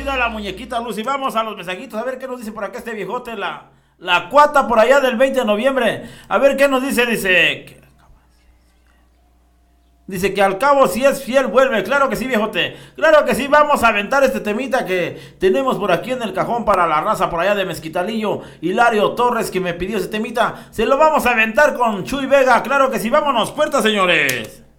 chida la muñequita Luz. Y vamos a los mensajitos, a ver qué nos dice por acá este viejote, la cuata por allá del 20 de noviembre. A ver qué nos dice, dice que al cabo si es fiel vuelve. Claro que sí, viejote. Claro que sí, vamos a aventar este temita que tenemos por aquí en el cajón para la raza por allá de Mezquitalillo. Hilario Torres que me pidió ese temita. Se lo vamos a aventar con Chuy Vega. Claro que sí, vámonos, puertas señores.